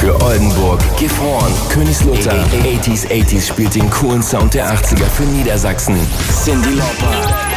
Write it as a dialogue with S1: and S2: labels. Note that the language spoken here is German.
S1: für Oldenburg, Gifhorn, Königslutter. 80s spielt den coolen Sound der 80er für Niedersachsen. Cyndi Lauper.